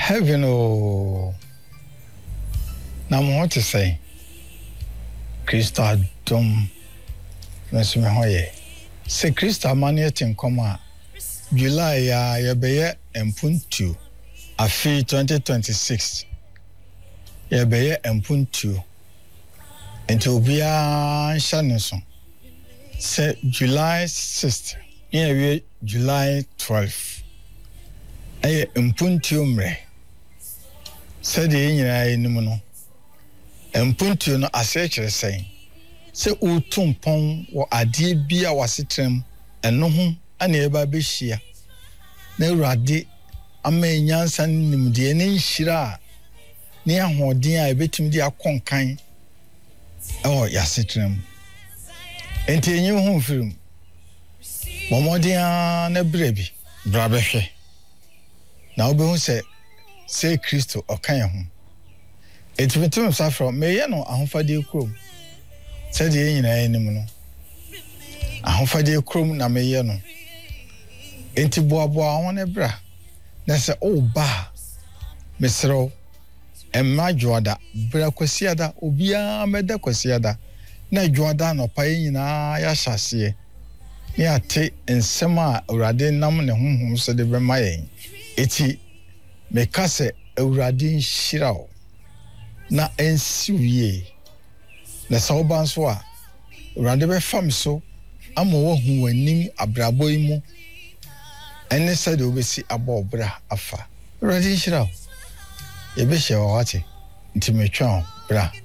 Heaven oh. Na mo want to say Krista dom nso me hoye. Se Krista mane tin koma July ya yebeye empuntu afi 2026. Yebeye empuntu. Enti obia nhane so. Se July 6th. Yewe July 12th. Aye empuntu mre. Se de nyina enim no. Empuntu no asechere sen. Se utumpon wo ade bia wasetrem eno ho ana eba behia. Na urade amenyansa nimde ne nhira ne ahoden a ebetim di akonkan yasetrem. Enti enyi ho film. Momodia na brebi brabehwe. Na obehu se Kristo okan ho. Etimetum safro meye no ahofade krom. Said ye nyina enim no. Ahofade krom na meye no. Enti boaboa won ebra. Na se ba mesro emma joada bra kwasiada obia meda kwasiada na joada no pa nyina ya hyase ne ate ensem a urade nam ne honhom so de bema yen eti meka se urade nhirao na ensiwie na sawoban so a urade be fam so ama wo hu wanim abrabo imu ene se de obesi abobra afa urade nhirao ye be hye wawate nti metwa bra